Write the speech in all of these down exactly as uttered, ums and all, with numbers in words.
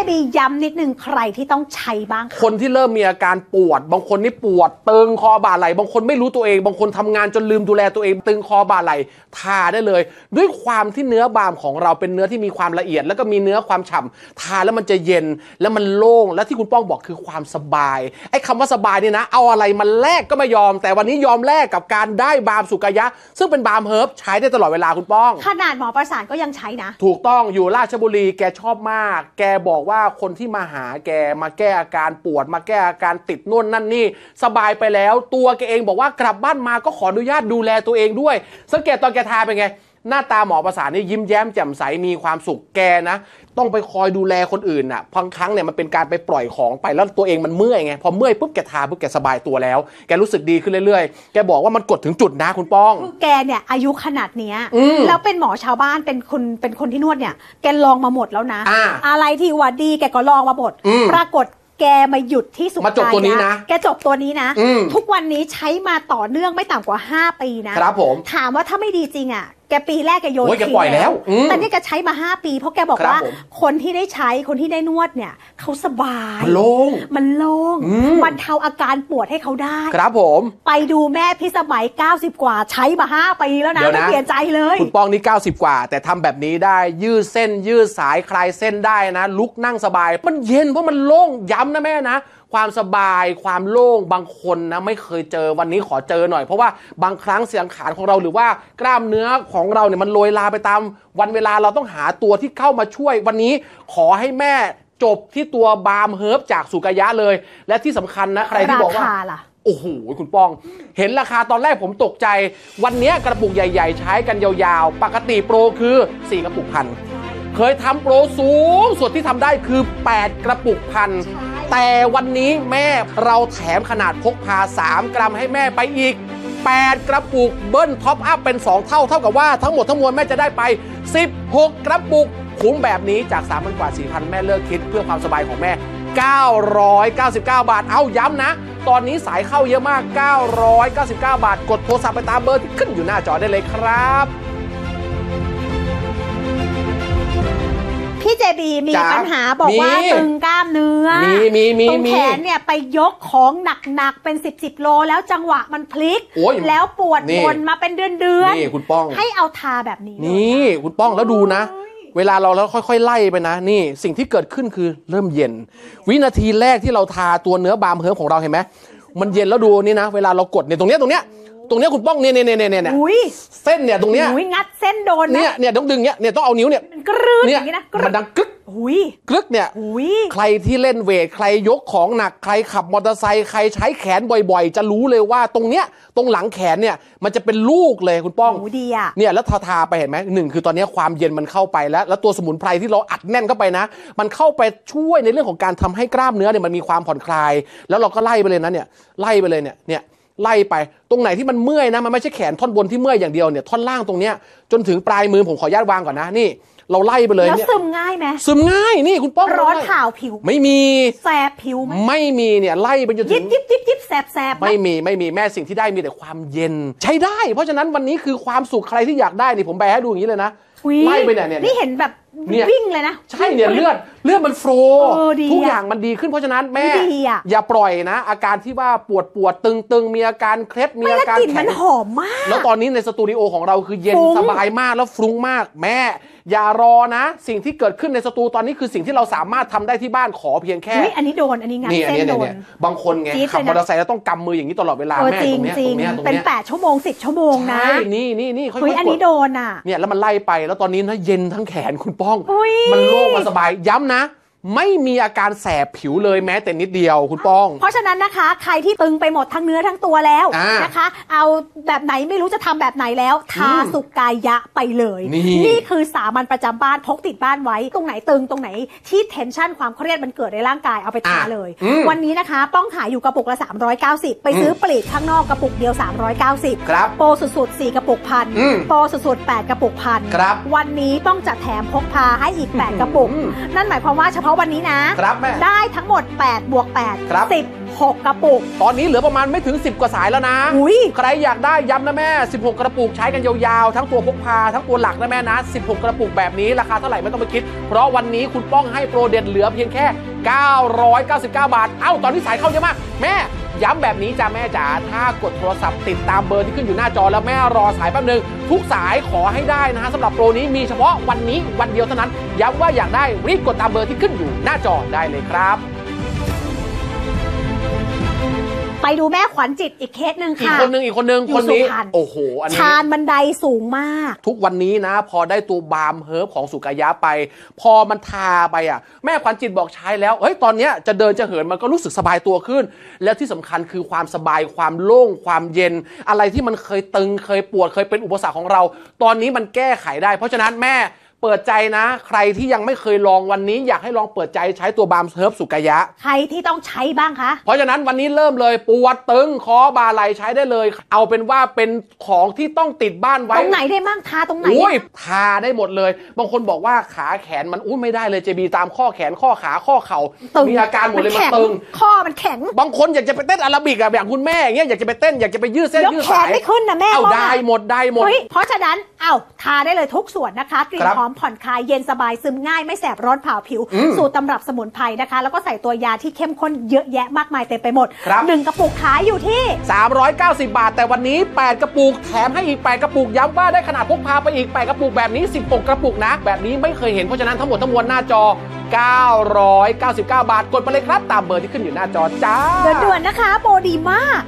บีย้ำนิดนึงใครที่ต้องใช้บ้างคนที่เริ่มมีอาการปวดบางคนนี่ปวดตึงคอบ่าไหล่บางคนไม่รู้ตัวเองบางคนทำงานจนลืมดูแลตัวเองตึงคอบ่าไหล่ทาได้เลยด้วยความที่เนื้อบามของเราเป็นเนื้อที่มีความละเอียดแล้วก็มีเนื้อความฉ่ำทาแล้วมันจะเย็นแล้วมันโล่งและที่คุณป้องบอกคือความสบายไอ้คำว่าสบายนี่นะเอาอะไรมาแลกก็ไม่ยอมแต่วันนี้ยอมแลกกับการได้บามสุกายะซึ่งเป็นบามเฮิร์บใช้ได้ตลอดเวลาคุณป้องขนาดหมอประสานก็ยังใช้นะถูกต้องอยู่ราชบุรีแกชอบมากแกบอกว่าคนที่มาหาแกมาแก้อาการปวดมาแก้อาการติดนู่นนั่นนี่สบายไปแล้วตัวแกเองบอกว่ากลับบ้านมาก็ขออนุญาตดูแลตัวเองด้วยสังเกตตอนแกทาเป็นไงหน้าตาหมอประสานนี่ยิ้มแย้มแจ่มใสมีความสุขแกนะต้องไปคอยดูแลคนอื่นน่ะบางครั้งเนี่ยมันเป็นการไปปล่อยของไปแล้วตัวเองมันเมื่อยไงพอเมื่อยปุ๊บแกทาปุ๊บแกสบายตัวแล้วแกรู้สึกดีขึ้นเรื่อยๆแกบอกว่ามันกดถึงจุดนะคุณป้องคือแกเนี่ยอายุขนาดเนี้ยแล้วเป็นหมอชาวบ้านเป็นคนเป็นคนที่นวดเนี่ยแกลองมาหมดแล้วนะ อ, อะไรที่ว่าดีแกก็ลองมาหมดปรากฏแกมาหยุดที่สุดมาจบตัวนี้นะแกจบตัวนี้นะทุกวันนี้ใช้มาต่อเนื่องไม่ต่ำกว่าห้าปีนะครับผมถามว่าถ้าไม่ดีจริงอ่ะแกปีแรกแกโยนทิ้งแล้วแต่นี่แกใช้มาห้าปีเพราะแกบอกว่าคนที่ได้ใช้คนที่ได้นวดเนี่ยเขาสบายมันโล่งมันโล่งมันเทาอาการปวดให้เขาได้ครับผมไปดูแม่พิสมัยเก้าสิบกว่าใช้มาห้าปีแล้วนะไม่เปลี่ยนใจเลยคุณป้องนี่เก้าสิบกว่าแต่ทำแบบนี้ได้ยืดเส้นยืดสายคลายเส้นได้นะลุกนั่งสบายมันเย็นเพราะมันโล่งย้ำนะแม่นะความสบายความโล่งบางคนนะไม่เคยเจอวันนี้ขอเจอหน่อยเพราะว่าบางครั้งเสียงขานของเราหรือว่ากล้ามเนื้อของเราเนี่ยมันโรยลาไปตามวันเวลาเราต้องหาตัวที่เข้ามาช่วยวันนี้ขอให้แม่จบที่ตัวบามเฮิร์บจากสุกายะเลยและที่สำคัญนะใครที่บอกว่าโอ้โหคุณป้องเห็นราคาตอนแรกผมตกใจวันนี้กระปุกใหญ่ๆใช้กันยาวๆปกติโปรคือสี่กระปุกพันเคยทำโปรสูงสุดที่ทำได้คือแปดกระปุกพันแต่วันนี้แม่เราแถมขนาดพกพาสามกรัมให้แม่ไปอีกแปดกระปุกเบิ้ลท็อปอัพเป็นสองเท่าเท่ากับว่าทั้งหมดทั้งมวลแม่จะได้ไปสิบหกกระปุกคุ้มแบบนี้จาก สามพัน กว่า สี่พัน แม่เลิกคิดเพื่อความสบายของแม่เก้าร้อยเก้าสิบเก้าบาทเอาย้ำนะตอนนี้สายเข้าเยอะมากเก้าร้อยเก้าสิบเก้าบาทกดโทรศัพท์ไปตามเบอร์ที่ขึ้นอยู่หน้าจอได้เลยครับพี่เจบีมีปัญหาบอกว่าตึงกล้ามเนื้อมีมีมีตรงแขนเนี่ยไปยกของหนักๆเป็นสิบสิบโลแล้วจังหวะมันพลิกแล้วปวดทนมาเป็นเดือนๆนี่คุณป้องให้เอาทาแบบนี้นี่คุณป้องแล้วดูนะเวลาเราแล้วค่อยๆไล่ไปนะนี่สิ่งที่เกิดขึ้นคือเริ่มเย็นวินาทีแรกที่เราทาตัวเนื้อบามเฮิร์บของเราเห็นไหมมันเย็นแล้วดูนี่นะเวลาเรากดเนี่ยตรงเนี้ยตรงเนี้ยตรงเนี้ยคุณป้องเนี่ยเนี่ยเนี่ยเนี่ยเส้นเนี่ยตรงเนี้ยงัดเส้นโดนเนี่ยเนี่ยต้องดึงเนี่ยเนี่ยต้องเอานิ้วเนี่ยมันกรึ๊ดอย่างนี้นะมันดังกึ๊กกรึ๊กเนี่ยใครที่เล่นเวทใครยกของหนักใครขับมอเตอร์ไซค์ใครใช้แขนบ่อยๆจะรู้เลยว่าตรงเนี้ยตรงหลังแขนเนี่ยมันจะเป็นลูกเลยคุณป้องเนี่ยแล้วทาๆไปเห็นไหมหนึ่งคือตอนนี้ความเย็นมันเข้าไปแล้วแล้วตัวสมุนไพรที่เราอัดแน่นเข้าไปนะมันเข้าไปช่วยในเรื่องของการทำให้กล้ามเนื้อเนี่ยมันมีความผ่อนคลายแล้วเราก็ไล่ไปเลยนะเนี่ยไล่ไปเลยเนี่ยเนี่ยไล่ไปตรงไหนที่มันเมื่อยนะมันไม่ใช่แขนท่อนบนที่เมื่อยอย่างเดียวเนี่ยท่อนล่างตรงเนี้ยจนถึงปลายมือผมขออนุญาตวางก่อนนะนี่เราไล่ไปเลยแล้วซึมง่ายไหมซึมง่ายนี่คุณป้องร้อนเผาผิวไม่มีแสบผิวไหมไม่มีเนี่ยไล่ไปจนถึงยิบยิบยิบยิบแสบแสบไม่มีไม่มีแม่สิ่งที่ได้มีแต่ความเย็นใช้ได้เพราะฉะนั้นวันนี้คือความสุขใครที่อยากได้นี่ผมแบให้ดูอย่างนี้เลยนะไล่ไปเนี่ยเนี่ยนี่เห็นแบบวิ่งเลยนะใช่เนี่ยเลือดเลือดมันโฟลทุกอย่างมันดีขึ้นเพราะฉะนั้นแม่อย่าปล่อยนะอาการที่ว่าปวดปวดตึงตึงมีอาการเคล็ดมีอาการแข็งมันหอมมากแล้วตอนนี้ในสตูดิโอของเราคือเย็นสบายมากแล้วฟรุ้งมากแม่อย่ารอนะสิ่งที่เกิดขึ้นในสตูตอนนี้คือสิ่งที่เราสามารถทำได้ที่บ้านขอเพียงแค่อันนี้โดนอันนี้งัดเส้นโดนบางคนไงขับมอเตอร์ไซค์แล้วต้องกำมืออย่างนี้ตลอดเวลาแม่ตรงนี้ตรงนี้ตรงนี้เป็นแปดชั่วโมงสิบชั่วโมงนะใช่นี่นี่นี่ค่อยๆอันนี้โดนอ่ะเนี่ยแล้วมันไล่ไปแล้วตอนนี้นะเย็นทั้งแขนคุณป้องมันโล่งมันสบายย้ำนะไม่มีอาการแสบผิวเลยแม้แต่นิดเดียวคุณป้องเพราะฉะนั้นนะคะใครที่ตึงไปหมดทั้งเนื้อทั้งตัวแล้วนะคะเอาแบบไหนไม่รู้จะทำแบบไหนแล้วทาสุกายะไปเลยนี่คือสามัญประจำบ้านพกติดบ้านไว้ตรงไหนตึงตรงไหนที่เทนชันความเครียดมันเกิดในร่างกายเอาไปทาเลยวันนี้นะคะป้องขายอยู่กระปุกละสามร้อยเก้าสิบไปซื้อปลีกข้างนอกกระปุกเดียวสามร้อยเก้าสิบโปรสุดๆสี่กระปุกพันโปรสุดๆแปดกระปุกพันวันนี้ต้องจัดแถมพกพาให้อีกแปดกระปุกนั่นหมายความว่าเฉพาะวันนี้นะได้ทั้งหมดแปดบวกแปด สิบหกกระปุกตอนนี้เหลือประมาณไม่ถึงสิบกว่าสายแล้วนะใครอยากได้ย้ำนะแม่สิบหกกระปุกใช้กันยาวๆทั้งตัวพกพาทั้งตัวหลักนะแม่นะสิบหกกระปุกแบบนี้ราคาเท่าไหร่ไม่ต้องไปคิดเพราะวันนี้คุณป้องให้โปรเด็ดเหลือเพียงแค่เก้าร้อยเก้าสิบเก้าบาทเอ้าตอนนี้สายเข้าเยอะมากแม่ย้ำแบบนี้จ้าแม่จ๋าถ้ากดโทรศัพท์ติดตามเบอร์ที่ขึ้นอยู่หน้าจอแล้วแม่รอสายแป๊บนึงทุกสายขอให้ได้นะฮะสำหรับโปรนี้มีเฉพาะวันนี้วันเดียวเท่านั้นย้ำว่าอยากได้รีบกดตามเบอร์ที่ขึ้นอยู่หน้าจอได้เลยครับไปดูแม่ขวัญจิตอีกเคสหนึ่งค่ะอีกคนนึงอีกคนนึงคนนี้โอ้โหอันนี้ชานบันไดสูงมากทุกวันนี้นะพอได้ตัวบาล์มเฮิร์บของสุกายะไปพอมันทาไปอ่ะแม่ขวัญจิตบอกใช้แล้วเฮ้ยตอนเนี้ยจะเดินจะเหินมันก็รู้สึกสบายตัวขึ้นแล้วที่สำคัญคือความสบายความโล่งความเย็นอะไรที่มันเคยตึงเคยปวดเคยเป็นอุปสรรคของเราตอนนี้มันแก้ไขได้เพราะฉะนั้นแม่เปิดใจนะใครที่ยังไม่เคยลองวันนี้อยากให้ลองเปิดใจใช้ตัวบาล์มเฮิร์บสุกายะใครที่ต้องใช้บ้างคะเพราะฉะนั้นวันนี้เริ่มเลยปวดตึงคอบ่าไหล่ใช้ได้เลยเอาเป็นว่าเป็นของที่ต้องติดบ้านไว้ตรงไหนได้บ้างทาตรงไหนโอ้ยทาได้หมดเลยบางคนบอกว่าขาแขนมันอุ้ยไม่ได้เลยเจบีตามข้อแขนข้อขาข้อเข่ามีอาการหมดเลยมันตึงข้อมันแข็งบางคนอยากจะไปเต้นอาราบิกอะอย่างคุณแม่เงี้ยอยากจะไปเต้นอยากจะไปยืดเส้นยืดสายยกแขนไม่ขึ้นนะแม่เอาได้หมดได้หมดเพราะฉะนั้นเอาทาได้เลยทุกส่วนนะคะกลิ่นหอมผ่อนคลายเย็นสบายซึมง่ายไม่แสบร้อนเผาผิวสูตรตำรับสมุนไพรนะคะแล้วก็ใส่ตัวยาที่เข้มข้นเยอะแยะมากมายเต็มไปหมดหนึ่งกระปุกขายอยู่ที่สามร้อยเก้าสิบบาทแต่วันนี้แปดกระปุกแถมให้อีกแปดกระปุกย้ำว่าได้ขนาดพกพาไปอีกแปดกระปุกแบบนี้สิบหกกระปุกนะแบบนี้ไม่เคยเห็นเพราะฉะนั้นทั้งหมดทั้งมวลหน้าจอเก้าร้อยเก้าสิบเก้าบาทกดไปเลยครับตามเบอร์ที่ขึ้นอยู่หน้าจอจ้าด่วนๆนะคะโปรดีมาก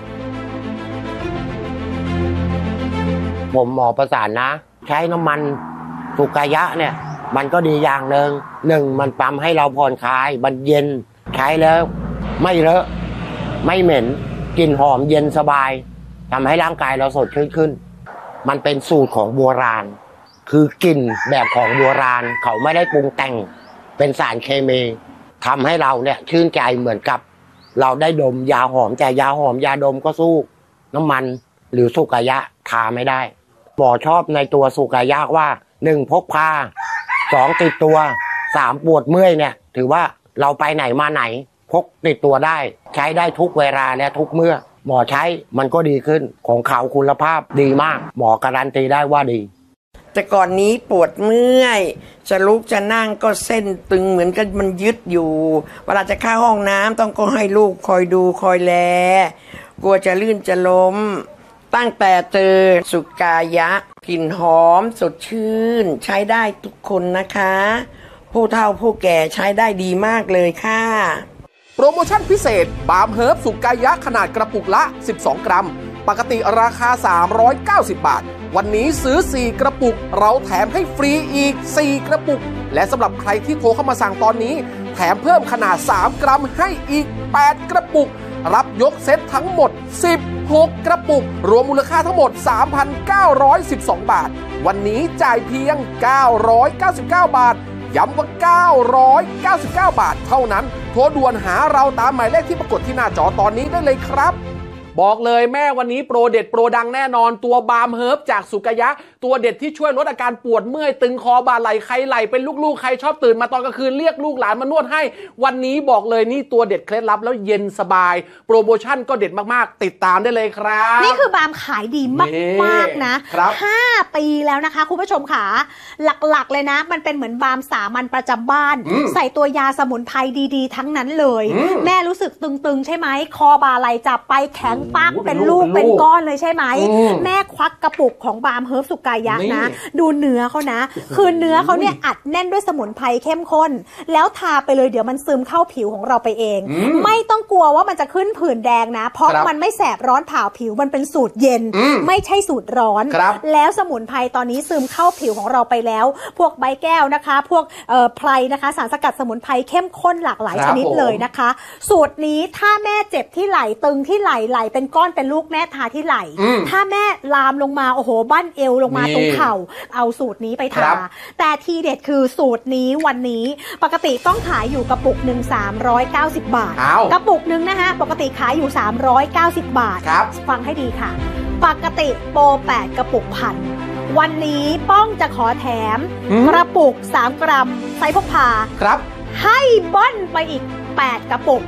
ผมหมอประสานนะใช้น้ำมันสุกายะเนี่ยมันก็ดีอย่างหนึ่งหนึ่งมันปั๊มให้เราผ่อนคลายมันเย็นใช้แล้วไม่เลอะไม่เหม็นกลิ่นหอมเย็นสบายทำให้ร่างกายเราสดชื่นขึ้นมันเป็นสูตรของโบราณคือกลิ่นแบบของโบราณเขาไม่ได้ปรุงแต่งเป็นสารเคมีทำให้เราเนี่ยชื่นใจเหมือนกับเราได้ดมยาหอมแต่ยาหอมยาดมก็สู้น้ำมันหรือสุกายะทาไม่ได้หมอชอบในตัวสุกายะว่าหนึ่งพกพาสองติดตัวสามปวดเมื่อยเนี่ยถือว่าเราไปไหนมาไหนพกติดตัวได้ใช้ได้ทุกเวลาและทุกเมื่อหมอใช้มันก็ดีขึ้นของเขาคุณภาพดีมากหมอการันตีได้ว่าดีแต่ก่อนนี้ปวดเมื่อยจะลุกจะนั่งก็เส้นตึงเหมือนกันมันยึดอยู่เวลาจะเข้าห้องน้ำต้องก็ให้ลูกคอยดูคอยแลกลัวจะลื่นจะล้มตั้งแต่เจอสุกายะกลิ่นหอมสดชื่นใช้ได้ทุกคนนะคะผู้เฒ่าผู้แก่ใช้ได้ดีมากเลยค่ะโปรโมชั่นพิเศษบาล์มเฮิร์บสุกายะขนาดกระปุกละสิบสองกรัมปกติราคาสามร้อยเก้าสิบบาทวันนี้ซื้อสี่กระปุกเราแถมให้ฟรีอีกสี่กระปุกและสำหรับใครที่โทรเข้ามาสั่งตอนนี้แถมเพิ่มขนาดสามกรัมให้อีกแปดกระปุกรับยกเซตทั้งหมดสิบหกกระปุกรวมมูลค่าทั้งหมด สามพันเก้าร้อยสิบสอง บาทวันนี้จ่ายเพียงเก้าร้อยเก้าสิบเก้าบาทย้ำว่าเก้าร้อยเก้าสิบเก้าบาทเท่านั้นโทรด่วนหาเราตามหมายเลขที่ปรากฏที่หน้าจอตอนนี้ได้เลยครับบอกเลยแม่วันนี้โปรเด็ดโปรดังแน่นอนตัวบาล์มเฮิร์บจากสุกายะตัวเด็ดที่ช่วยลดอาการปวดเมื่อยตึงคอบ่าไหล่ใครไหล่เป็นลูกๆใครชอบตื่นมาตอนกลางคืนเรียกลูกหลานมานวดให้วันนี้บอกเลยนี่ตัวเด็ดเคล็ดลับแล้วเย็นสบายโปรโมชั่นก็เด็ดมากๆติดตามได้เลยครับนี่คือบาล์มขายดีมากๆนะห้าปีแล้วนะคะคุณผู้ชมค่ะหลักๆเลยนะมันเป็นเหมือนบาล์มสามัญประจำบ้านใส่ตัวยาสมุนไพรดีๆทั้งนั้นเลยแม่รู้สึกตึงๆใช่ไหมคอบ่าไหล่จับไปแข็งปักเป็นลูกเป็นก้อนเลยใช่ไหมแม่ควักกระปุกของบาล์มเฮิร์บสุกายะนะดูเนื้อเขานะคือเนื้อเขาเนี่ยอัดแน่นด้วยสมุนไพรเข้มข้นแล้วทาไปเลยเดี๋ยวมันซึมเข้าผิวของเราไปเองไม่ต้องกลัวว่ามันจะขึ้นผื่นแดงนะเพราะมันไม่แสบร้อนเผาผิวมันเป็นสูตรเย็นไม่ใช่สูตรร้อนแล้วสมุนไพรตอนนี้ซึมเข้าผิวของเราไปแล้วพวกใบแก้วนะคะพวกเอ่อไพรนะคะสารสกัดสมุนไพรเข้มข้นหลากหลายชนิดเลยนะคะสูตรนี้ถ้าแม่เจ็บที่ไหล่ตึงที่ไหล่ไหล่เป็นก้อนเป็นลูกแม่ทาที่ไหล่ถ้าแม่ลามลงมาโอ้โหบั้นเอวลงมาตรงเข่าเอาสูตรนี้ไปทาแต่ทีเด็ดคือสูตรนี้วันนี้ปกติต้องขายอยู่กระปุกหนึ่งสามร้อยเก้าสิบบาทกระปุกหนึ่งนะคะปกติขายอยู่สามร้อยเก้าสิบบาทฟังให้ดีค่ะปกติโปรแปดกระปุกพันวันนี้ป้องจะขอแถมกระปุกสามกรัมไซส์พกพาครับให้บ้อนไปอีกแปดกระปุก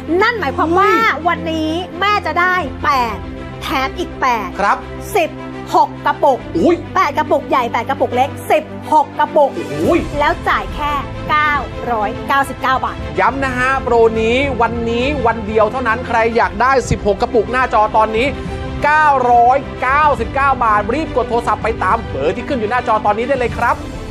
นั่นหมายความว่าวันนี้แม่จะได้แปดแถมอีกแปดครับสิบหกกระปุกอุ้ยแปดกระปุกใหญ่แปดกระปุกเล็กสิบหกกระปุกอุ้ยแล้วจ่ายแค่เก้าร้อยเก้าสิบเก้าบาทย้ำนะฮะโปรนี้วันนี้วันเดียวเท่านั้นใครอยากได้สิบหกกระปุกหน้าจอตอนนี้เก้าร้อยเก้าสิบเก้าบาทรีบกดโทรศัพท์ไปตามเบอร์ที่ขึ้นอยู่หน้าจอตอนนี้ได้เลยครับ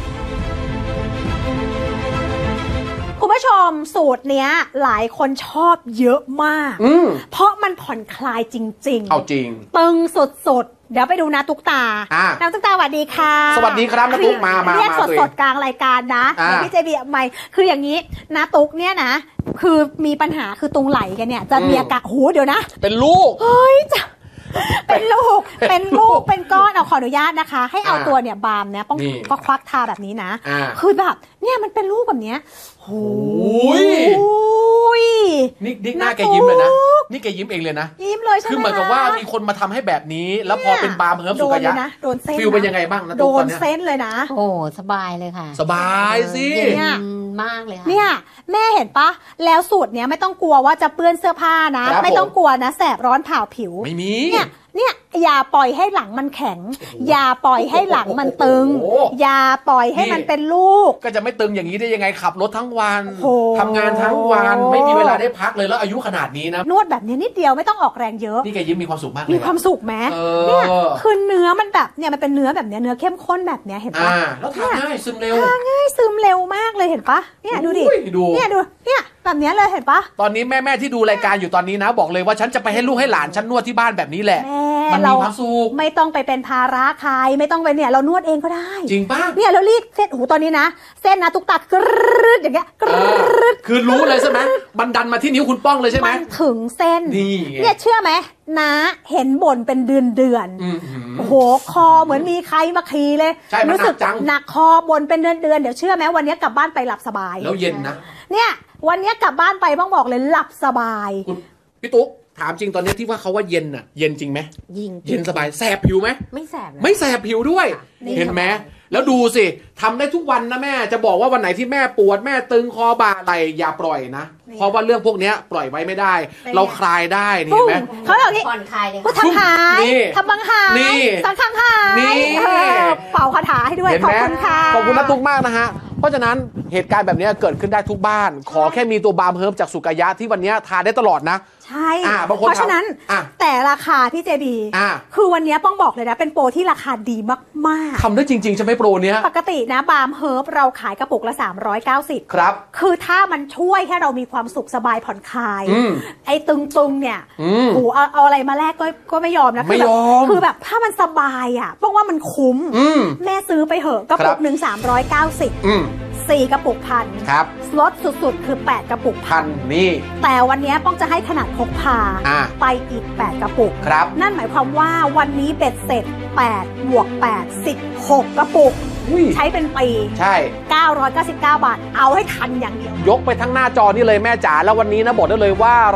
คุณผู้ชมสูตรเนี้ยหลายคนชอบเยอะมากอืมเพราะมันผ่อนคลายจริงๆเอาจริงตึงสุดๆ เดี๋ยวไปดูนะตุ๊กตาอ่ะน้องตุ๊กตาสวัสดีค่ะสวัสดีครับน้าตุ๊กมามาเรียกมาตัวเอสงดๆกลางรายการนะอ่ะเดี๋ยวพี่เจบีใหม่คืออย่างนี้นะตุ๊กเนี่ยนะ คือมีปัญหาคือตรงไหล่กันเนี่ยจะมีอาการโหเดี๋ยวนะเป็นลูกเฮ้ยจะเป็นลูก เป็นลูก เป็นก้อน เอาขออนุญาตนะคะ ให้เอาอ่าตัวเนี่ยบามเนี่ยป้องนี่ก็ควักทาแบบนี้นะอ่าคือแบบเนี่ยมันเป็นลูกแบบเนี้ยโอ้ยนี่นี่หน้าแกยิ้มเลยนะ นี่แกยิ้มเองเลยนะยิ้มเลยใช่ไหมคือเหมือนกับว่ามีคนมาทำให้แบบนี้ แล้วพอเป็นบาร์เฮิร์บสุกายะโดนเลยนะโดนเส้นฟิลเป็นยังไงบ้างนะโดตุ๊กตอน นเนี้ยเส้นเลยนะโอ้สบายเลยค่ะสบายสิเย็นเนี่ยมากเลยค่ะเนี่ยแม่เห็นปะแล้วสูตรเนี้ยไม่ต้องกลัวว่าจะเปื้อนเสื้อผ้านะครับไม่ต้องกลัวนะแสบร้อนเผาผิวไม่มีเนี่ยเนี่ยอย่าปล่อยให้หลังมันแข็ง อย่าปล่อยให้หลังมันตึงโอ้โหอย่าปล่อยให้นี่มันเป็นลูกก็จะไม่ตึงอย่างนี้ได้ยังไงขับรถทั้งวันโอ้โหทำงานทั้งวันไม่มีเวลาได้พักเลยแล้วอายุขนาดนี้นะนวดแบบนี้นิดเดียวไม่ต้องออกแรงเยอะนี่แกยิ้มมีความสุขมากเลยมีความสุขไหมเอเนี่ยอคือเนื้อมันแบบเนี่ยมันเป็นเนื้อแบบเนี้ยเนื้อเข้มข้นแบบเนี้ยเห็นอ่าปะแล้วทานง่ายซึมเร็วทานง่ายซึมเร็วมากเลยเห็นปะเนี่ยดูดิอุ้ยดูเนี่ยดูเนี่ยแบบเนี้ยเลยเห็นปะตอนนี้แม่แม่ๆที่ดูรายการอยู่ตอนนี้นะ บอกเลยว่าฉันจะไปให้ลูกให้หลานฉันนวดที่บ้านแบบนี้แหละแม่มันเรามีความสุขไม่ต้องไปเป็นภาระใครไม่ต้องไปเนี่ยเรานวดเองก็ได้จริงป่ะเนี่ยเรารีดเส้นหูตอนนี้นะ เส้นนะตุกตักกรึดอย่างเงี้ยกเอรึอดคือรู้เลยใช่ไหมมันดันมาที่นิ้วคุณป้องเลยใช่ไหมมันถึงเส้นนี่ไงเนี่ยเชื่อไหมนะเห็นบ่นเป็นเดือนเดือนอืมอืมโอ้โหคอเหมือนมีใครมาขี่เลยใช่มันรู้สึกหนักจังหนักคอบ่นเป็นเดือนเดือนเดี๋ยวเชื่อไหมวันนี้กลับบ้านไปหลับสบายแล้วเย็นนะเนี่ยวันนี้กลับบ้านไปบ้องบอกเลยหลับสบายคุณพี่ตุ๊กถามจริงตอนนี้ที่ว่าเขาว่าเย็นน่ะเย็นจริงไหมยิงเย็นสบายแสบผิวไหมไม่แสบนะไม่แสบผิวด้วยนี่เห็นไหมสบายแล้วดูสิทำได้ทุกวันนะแม่จะบอกว่าวันไหนที่แม่ปวดแม่ตึงคอบ่าไหลอย่าปล่อยนะ เพราะว่าเรื่องพวกเนี้ยปล่อยไว้ไม่ได้เป็นไงเราคลายได้นี่เห็นไหมเขาบอกนี่ผ่อนคลายเลยพูดค่ะทำหายนี่ทำบังหายนี่สังขังหายนี่เออเป่าคาถาให้ด้วยเห็นขอไหมบคุณค่ะขอบคุณนะตุ๊กมากนะฮะเพราะฉะนั้นเหตุการณ์แบบนี้เกิดขึ้นได้ทุกบ้าน ขอแค่มีตัวบาร์มเฮิร์บจากสุกายะที่วันนี้ทานได้ตลอดนะใช่อ่าบางคนเพราะฉะนั้นอ่ะแต่ราคาพี่เจบีอ่าคือวันนี้ป้องบอกเลยนะ เป็นโปรที่ราคาดีมากทำได้จริงๆใช่ไหมโปรเนี้ยๆ ปกตินะบาร์มเฮิร์บเราขายกระปุกละ สามร้อยเก้าสิบครับคือถ้ามันช่วยให้เรามีความสุขสบายผ่อนคลายอืมไอ้ตึงๆเนี่ยอืมโหเอาเอาอะไรมาแลกก็ก็ไม่ยอมนะไม่ยอมคือแบบคือแบบถ้ามันสบายอ่ะป้องว่ามันคุ้มอืมแม่ซื้อไปเหอะกระปุกหนึ่งสามร้อยเก้าสิบอืมสี่กระปุกพันครับลดสุดๆ คือแปดกระปุกพันนี่แต่วันนี้ป้องจะให้ขนาดพกพาอ่ะไปอีกแปดกระปุกครับนั่นหมายความว่าวันนี้เบ็ดเสร็จแปดบวกแปด สิบหกกระปุกอุ้ยใช้เป็นปีใช่เก้าร้อยเก้าสิบเก้าบาท เอาให้ทันอย่างเดียวยกไปทั้งหน้าจอนี่เลยแม่จ๋าแล้ววันนี้นะบอกได้เลยว่า